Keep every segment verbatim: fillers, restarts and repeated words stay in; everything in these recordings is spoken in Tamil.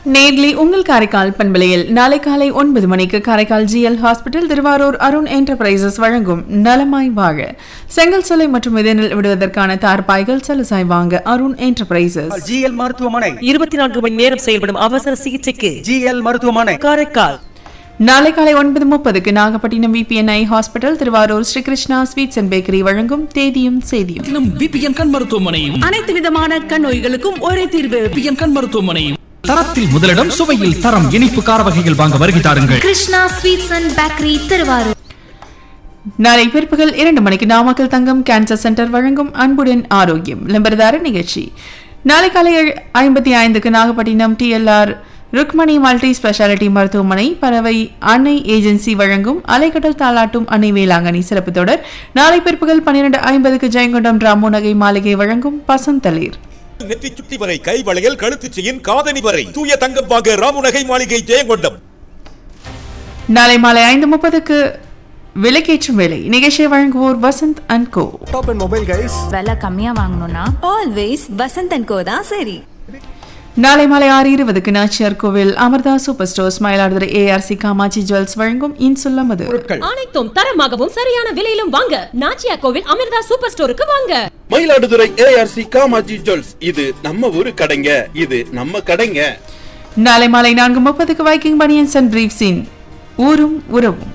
நேர்லி உங்கள் காரைக்கால் பண்பலையில் நாளை காலை ஒன்பது மணிக்கு Karaikal GL hospital Thiruvarur Arun enterprises வழங்கும் நலமாய் வாழ செங்கல் சோலை மற்றும் இதனில் விடுவதற்கான தார்பாய்கள் சலுசாய் வாங்க அருண் என்டர்பிரைசஸ் ஜிஎல் மருத்துவமனை இருபத்தி நான்கு மணி நேரம் செயல்படும் அவசர சிகிச்சைக்கு ஜிஎல் மருத்துவமனை காரைக்கால். நாளை காலை ஒன்பது முப்பதுக்கு Nagapattinam VPNI hospital Thiruvarur Sri Krishna sweets and bakery வழங்கும் தேதியும் செய்தியும். விபிஎன் கண் மருத்துவமனையும் அனைத்து விதமான கண் நோய்களுக்கும் ஒரே தீர்வு. விபிஎன் கண் மருத்துவமனையும் தரத்தில் முதலிடம், சுவையில் தரம், இனிப்பு கார வகைகள் வாங்க வருகை தாருங்கள். Krishna sweets and bakery Thiruvarur. நாளை பிற்பகல் இரண்டு மணிக்கு நாமக்கல் தங்கம் கேன்சர் சென்டர் வழங்கும் அன்புடன் ஆரோக்கியம் விளம்பரதார நிகழ்ச்சி. நாளை காலை ஐம்பத்தி ஐந்துக்கு Nagapattinam DLR Rukmani multi speciality மருத்துவமனை பறவை அன்னை ஏஜென்சி வழங்கும் அலைக்கடல் தாளாட்டும் அன்னை வேளாங்கண்ணி சிறப்பு தொடர். நாளை பிற்பகல் பன்னிரண்டு ஐம்பதுக்கு ஜெயங்கொண்டம் ராமு நகை மாளிகை வழங்கும் பசந்தளிர். நெத்தி சுட்டி வரை கை வளையல் கழுத்து செயின் காதணி வரை தூய தங்கம் வாங்க ராமு நகை மாளிகை ஜெயங்கொண்டம். நாளை மாலை ஐந்து முப்பதுக்கு விலைக்கேற்றும் வேலை நிகழ்ச்சியை வழங்குவோர் Vasanth and go. Top and mobile guys விலை கம்மியா வாங்கணும்னா ஆல்வேஸ் வசந்த் அண்ட் கோ தான் சரி. நாளை மாலை ஆறு இருபதுக்கு நாச்சியார் கோவில் Amrita super stores Mayiladuthurai ARC Kamakshi jewels வழங்கும் இன்சுல்லமது. அனைத்தும் தரமாகவும் சரியான விலையிலும் வாங்க நாச்சியார் கோவில் அமர்தா சூப்பர் ஸ்டோருக்கு வாங்க. மயிலாடுதுறை ஏஆர்சி காமாட்சி ஜுவல்ஸ், இது நம்ம ஊரு கடைங்க, இது நம்ம கடைங்க. நாளை மாலை நான்கு முப்பதுக்கு வைக்கிங் பனியன்ஸ் அண்ட் பிரீஃப்ஸின் ஊரும் உறவும்.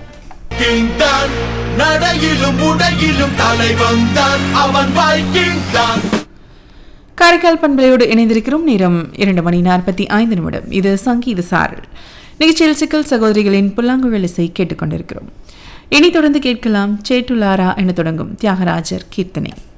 நடையிலும் உடையிலும் தலைவன் தான் அவன் வைக்கிங் தான். காரைக்கால் பண்பலையோடு இணைந்திருக்கிறோம். நேரம் இரண்டு மணி நாற்பத்தி ஐந்து நிமிடம். இது சங்கீத சாரல் நிகழ்ச்சியில் சிக்கல் சகோதரிகளின் புல்லாங்குழல் இசை கேட்டுக்கொண்டிருக்கிறோம். இனி தொடர்ந்து கேட்கலாம் சேட்டுலாரா என தொடங்கும் தியாகராஜர் கீர்த்தனை.